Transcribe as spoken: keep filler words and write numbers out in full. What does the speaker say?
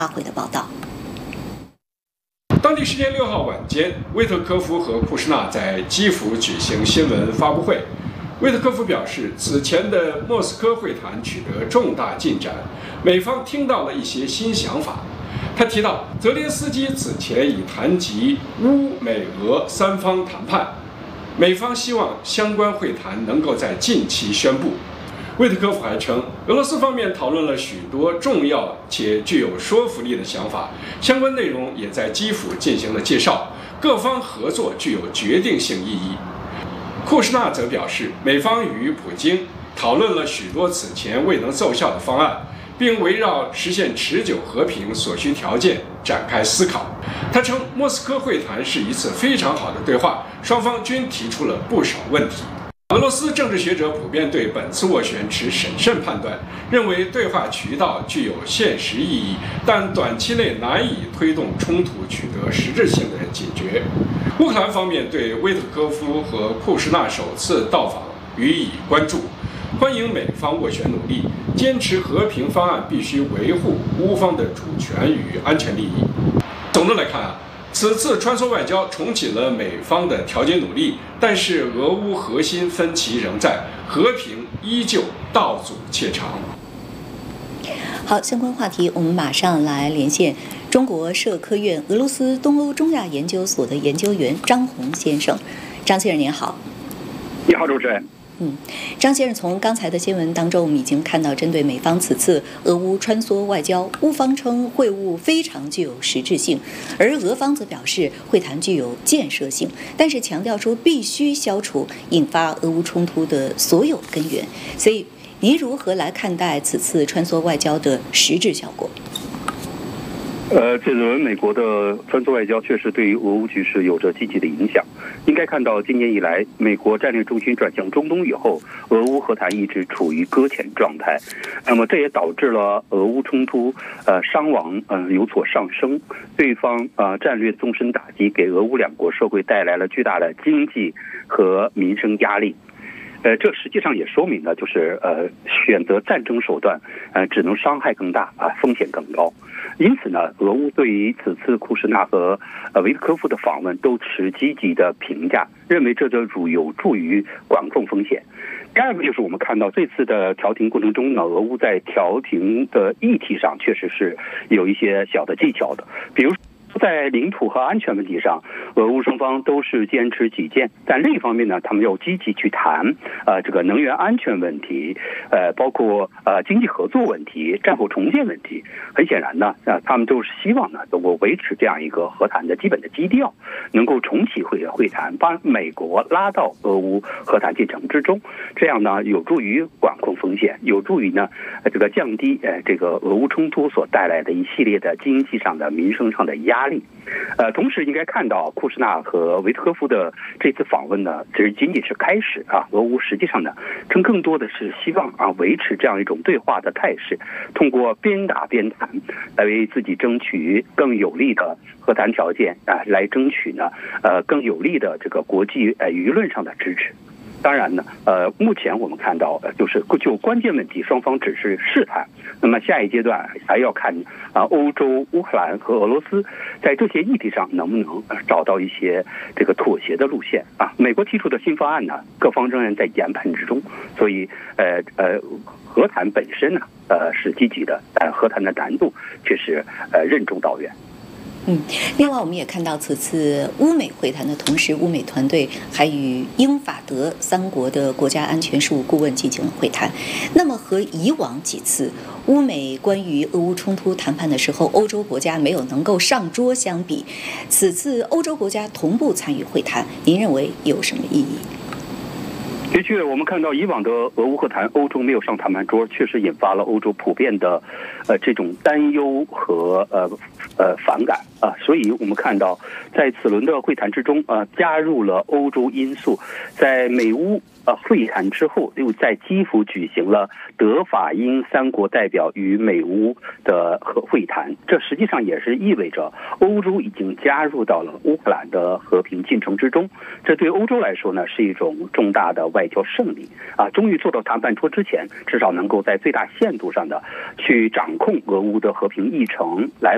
发回的报道。 当地时间六号晚间，威特科夫和库什纳在基辅举行新闻发布会。威特科夫表示，此前的莫斯科会谈取得重大进展，美方听到了一些新想法。他提到，泽连斯基此前已谈及乌美俄三方谈判，美方希望相关会谈能够在近期宣布。威特科夫还称，俄罗斯方面讨论了许多重要且具有说服力的想法，相关内容也在基辅进行了介绍，各方合作具有决定性意义。库什纳则表示，美方与普京讨论了许多此前未能奏效的方案，并围绕实现持久和平所需条件展开思考。他称，莫斯科会谈是一次非常好的对话，双方均提出了不少问题。俄罗斯政治学者普遍对本次斡旋持审慎判断，认为对话渠道具有现实意义，但短期内难以推动冲突取得实质性的解决。乌克兰方面对威特科夫和库什纳首次到访予以关注，欢迎美方斡旋努力，坚持和平方案必须维护乌方的主权与安全利益。总的来看啊，此次穿梭外交重启了美方的调解努力，但是俄乌核心分歧仍在，和平依旧道阻且长。 好，相关话题我们马上来连线中国社科院俄罗斯东欧中亚研究所的研究员张宏先生。张先生您好。 你好，主持人。 嗯，张先生，从刚才的新闻当中，我们已经看到，针对美方此次俄乌穿梭外交，乌方称会晤非常具有实质性，而俄方则表示会谈具有建设性，但是强调说必须消除引发俄乌冲突的所有根源。所以，您如何来看待此次穿梭外交的实质效果？ 呃，这轮美国的穿梭外交确实对于俄乌局势有着积极的影响。应该看到，今年以来，美国战略重心转向中东以后，俄乌和谈一直处于搁浅状态。那么，这也导致了俄乌冲突呃伤亡呃有所上升，对方呃战略纵深打击，给俄乌两国社会带来了巨大的经济和民生压力。呃，这实际上也说明了，就是呃，选择战争手段，呃，只能伤害更大啊，风险更高。因此呢，俄乌对于此次库什纳和呃维特科夫的访问都持积极的评价，认为这就有助于管控风险。第二个就是我们看到这次的调停过程中呢，俄乌在调停的议题上确实是有一些小的技巧的，比如在领土和安全问题上，俄乌双方都是坚持己见，但另一方面呢，他们又积极去谈呃这个能源安全问题，呃包括呃经济合作问题、战后重建问题。很显然呢，呃他们都是希望呢能够维持这样一个和谈的基本的基调，能够重启会会谈，把美国拉到俄乌和谈进程之中，这样呢有助于管控风险，有助于呢这个降低呃这个俄乌冲突所带来的一系列的经济上的、民生上的压力。呃，同时应该看到库什纳和维特科夫的这次访问呢，只仅仅是开始啊。俄乌实际上呢，更更多的是希望啊维持这样一种对话的态势，通过边打边谈来为自己争取更有利的和谈条件啊，来争取呢呃更有利的这个国际呃舆论上的支持。当然呢，呃，目前我们看到，呃，就是就关键问题，双方只是试探。那么下一阶段还要看啊，欧洲、乌克兰和俄罗斯在这些议题上能不能找到一些这个妥协的路线啊。美国提出的新方案呢，各方仍然在研判之中，所以呃呃，和谈本身呢，呃是积极的，但和谈的难度却是呃任重道远。 嗯，另外我们也看到，此次乌美会谈的同时，乌美团队还与英法德三国的国家安全事务顾问进行了会谈。那么和以往几次乌美关于俄乌冲突谈判的时候，欧洲国家没有能够上桌相比，此次欧洲国家同步参与会谈，您认为有什么意义？ 的确，我们看到以往的俄乌和谈，欧洲没有上谈判桌，确实引发了欧洲普遍的，呃，这种担忧和呃呃反感啊。所以我们看到，在此轮的会谈之中，呃，加入了欧洲因素，在美乌呃会谈之后，又在基辅举行了德法英三国代表与美乌的会谈。这实际上也是意味着欧洲已经加入到了乌克兰的和平进程之中。这对欧洲来说呢，是一种重大的外交胜利啊！终于坐到谈判桌之前，至少能够在最大限度上的去掌控俄乌的和平议程，来